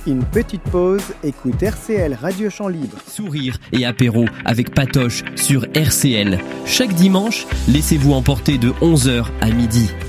Une petite pause, écoute RCL Radio Chant Libre. Sourire et apéro avec Patoche sur RCL. Chaque dimanche, laissez-vous emporter de 11h à midi.